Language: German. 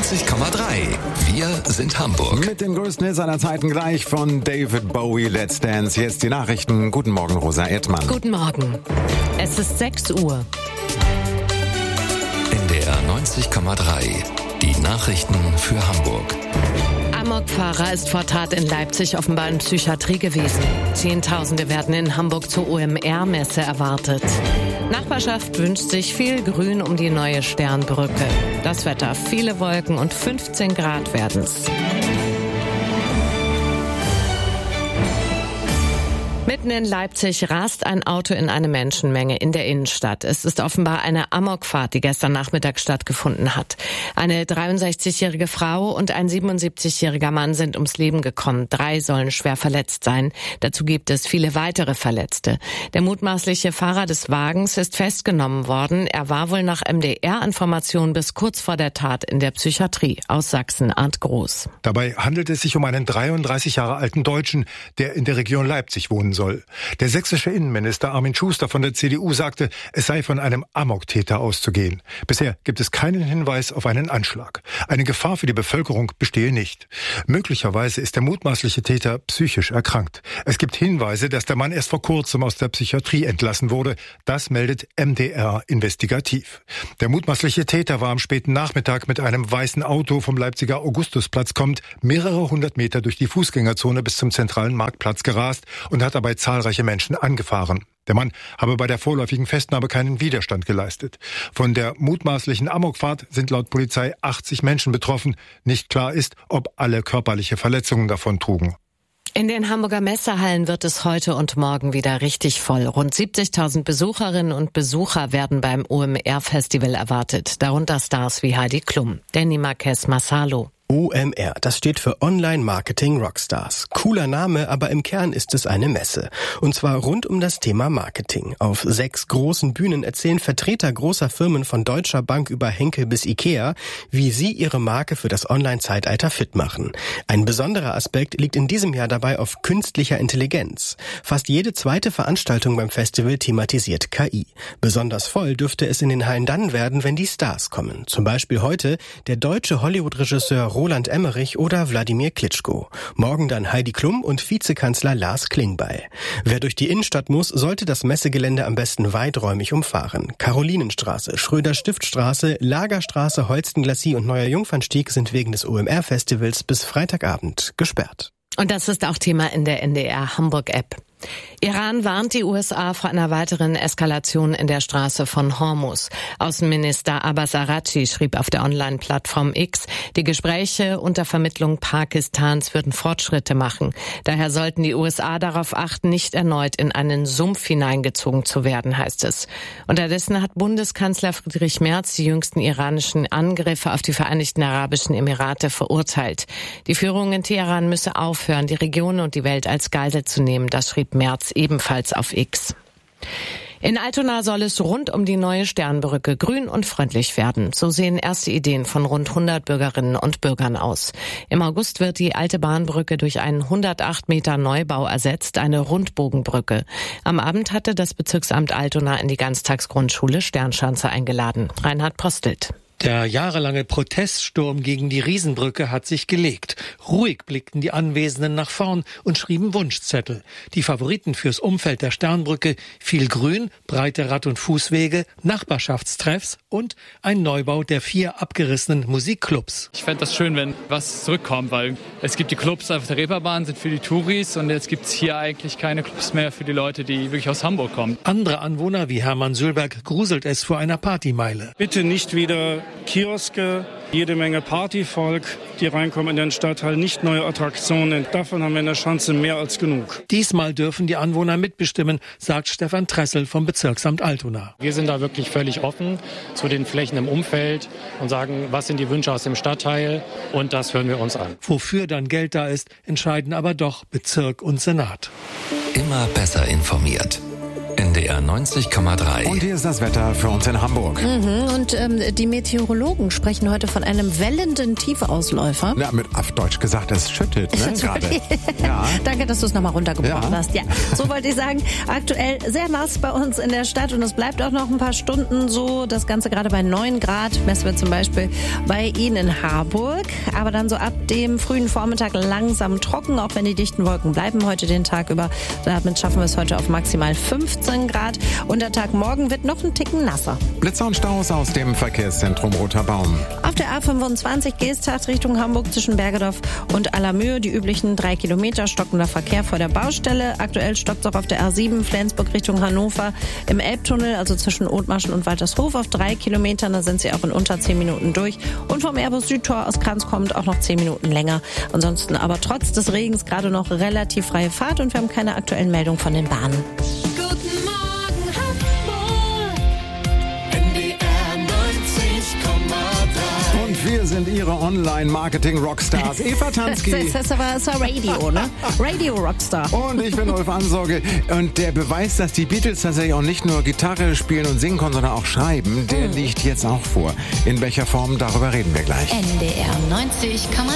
90,3. Wir sind Hamburg. Mit den größten Hits aller Zeiten gleich von David Bowie, Let's Dance. Jetzt die Nachrichten. Guten Morgen, Rosa Erdmann. Guten Morgen. Es ist 6 Uhr. In der 90,3. Die Nachrichten für Hamburg. Amokfahrer ist vor Tat in Leipzig offenbar in Psychiatrie gewesen. Zehntausende werden in Hamburg zur OMR-Messe erwartet. Nachbarschaft wünscht sich viel Grün um die neue Sternbrücke. Das Wetter, viele Wolken und 15 Grad werden's. Mitten in Leipzig rast ein Auto in eine Menschenmenge in der Innenstadt. Es ist offenbar eine Amokfahrt, die gestern Nachmittag stattgefunden hat. Eine 63-jährige Frau und ein 77-jähriger Mann sind ums Leben gekommen. 3 sollen schwer verletzt sein. Dazu gibt es viele weitere Verletzte. Der mutmaßliche Fahrer des Wagens ist festgenommen worden. Er war wohl nach MDR-Informationen bis kurz vor der Tat in der Psychiatrie. Aus Sachsen, Arndt Groß. Dabei handelt es sich um einen 33 Jahre alten Deutschen, der in der Region Leipzig wohnen soll. Der sächsische Innenminister Armin Schuster von der CDU sagte, es sei von einem Amoktäter auszugehen. Bisher gibt es keinen Hinweis auf einen Anschlag. Eine Gefahr für die Bevölkerung bestehe nicht. Möglicherweise ist der mutmaßliche Täter psychisch erkrankt. Es gibt Hinweise, dass der Mann erst vor kurzem aus der Psychiatrie entlassen wurde. Das meldet MDR investigativ. Der mutmaßliche Täter war am späten Nachmittag mit einem weißen Auto vom Leipziger Augustusplatz kommend mehrere hundert Meter durch die Fußgängerzone bis zum zentralen Marktplatz gerast und hat dabei zahlreiche Menschen angefahren. Der Mann habe bei der vorläufigen Festnahme keinen Widerstand geleistet. Von der mutmaßlichen Amokfahrt sind laut Polizei 80 Menschen betroffen. Nicht klar ist, ob alle körperliche Verletzungen davon trugen. In den Hamburger Messehallen wird es heute und morgen wieder richtig voll. Rund 70.000 Besucherinnen und Besucher werden beim OMR-Festival erwartet. Darunter Stars wie Heidi Klum, Danny Marquez Massalo. OMR, das steht für Online Marketing Rockstars. Cooler Name, aber im Kern ist es eine Messe. Und zwar rund um das Thema Marketing. Auf 6 großen Bühnen erzählen Vertreter großer Firmen von Deutscher Bank über Henkel bis Ikea, wie sie ihre Marke für das Online-Zeitalter fit machen. Ein besonderer Aspekt liegt in diesem Jahr dabei auf künstlicher Intelligenz. Fast jede zweite Veranstaltung beim Festival thematisiert KI. Besonders voll dürfte es in den Hallen dann werden, wenn die Stars kommen. Zum Beispiel heute der deutsche Hollywood-Regisseur Roland Emmerich oder Wladimir Klitschko. Morgen dann Heidi Klum und Vizekanzler Lars Klingbeil. Wer durch die Innenstadt muss, sollte das Messegelände am besten weiträumig umfahren. Karolinenstraße, Schröder-Stift-Straße, Lagerstraße, Holsten-Glacis und Neuer Jungfernstieg sind wegen des OMR-Festivals bis Freitagabend gesperrt. Und das ist auch Thema in der NDR Hamburg-App. Iran warnt die USA vor einer weiteren Eskalation in der Straße von Hormuz. Außenminister Abbas Araghchi schrieb auf der Online-Plattform X, die Gespräche unter Vermittlung Pakistans würden Fortschritte machen. Daher sollten die USA darauf achten, nicht erneut in einen Sumpf hineingezogen zu werden, heißt es. Unterdessen hat Bundeskanzler Friedrich Merz die jüngsten iranischen Angriffe auf die Vereinigten Arabischen Emirate verurteilt. Die Führung in Teheran müsse aufhören, die Region und die Welt als Geisel zu nehmen, das schrieb Merz ebenfalls auf X. In Altona soll es rund um die neue Sternbrücke grün und freundlich werden. So sehen erste Ideen von rund 100 Bürgerinnen und Bürgern aus. Im August wird die alte Bahnbrücke durch einen 108 Meter Neubau ersetzt, eine Rundbogenbrücke. Am Abend hatte das Bezirksamt Altona in die Ganztagsgrundschule Sternschanze eingeladen. Reinhard Postelt. Der jahrelange Proteststurm gegen die Riesenbrücke hat sich gelegt. Ruhig blickten die Anwesenden nach vorn und schrieben Wunschzettel. Die Favoriten fürs Umfeld der Sternbrücke: viel Grün, breite Rad- und Fußwege, Nachbarschaftstreffs und ein Neubau der 4 abgerissenen Musikclubs. Ich fände das schön, wenn was zurückkommt, weil es gibt die Clubs auf der Reeperbahn, sind für die Touris, und jetzt gibt es hier eigentlich keine Clubs mehr für die Leute, die wirklich aus Hamburg kommen. Andere Anwohner wie Hermann Sülberg gruselt es vor einer Partymeile. Bitte nicht wieder Kioske, jede Menge Partyvolk, die reinkommen in den Stadtteil, nicht neue Attraktionen. Davon haben wir in der Schanze mehr als genug. Diesmal dürfen die Anwohner mitbestimmen, sagt Stefan Tressel vom Bezirksamt Altona. Wir sind da wirklich völlig offen zu den Flächen im Umfeld und sagen, was sind die Wünsche aus dem Stadtteil, und das hören wir uns an. Wofür dann Geld da ist, entscheiden aber doch Bezirk und Senat. Immer besser informiert. NDR 90,3. Und hier ist das Wetter für uns in Hamburg. Und die Meteorologen sprechen heute von einem wellenden Tiefausläufer. Ja, mit auf Deutsch gesagt, es schüttelt, ne, gerade. Ja. Danke, dass du es nochmal runtergebrochen hast. Ja, so wollte ich sagen. Aktuell sehr nass bei uns in der Stadt und es bleibt auch noch ein paar Stunden so. Das Ganze gerade bei 9 Grad. Messen wir zum Beispiel bei Ihnen in Harburg. Aber dann so ab dem frühen Vormittag langsam trocken, auch wenn die dichten Wolken bleiben heute den Tag über. Damit schaffen wir es heute auf maximal 15 Grad. Und der Tag morgen wird noch ein Ticken nasser. Blitzer und Staus aus dem Verkehrszentrum Roter Baum. Auf der A25 Geesthacht Richtung Hamburg zwischen Bergedorf und Allermöhe die üblichen 3 Kilometer stockender Verkehr vor der Baustelle. Aktuell stockt es auch auf der A7 Flensburg Richtung Hannover im Elbtunnel, also zwischen Othmarschen und Waltershof auf 3 Kilometern. Da sind sie auch in unter 10 Minuten durch. Und vom Airbus Südtor aus Kranz kommt auch noch 10 Minuten länger. Ansonsten aber trotz des Regens gerade noch relativ freie Fahrt und wir haben keine aktuellen Meldungen von den Bahnen. Guten Morgen Hamburg, NDR 90,3. Und wir sind Ihre Online-Marketing-Rockstars. Eva Tansky. Das war Radio, ne? Radio-Rockstar. Und ich bin Ulf Ansorge. Und der Beweis, dass die Beatles tatsächlich auch nicht nur Gitarre spielen und singen konnten, sondern auch schreiben, der liegt jetzt auch vor. In welcher Form, darüber reden wir gleich. NDR 90,3.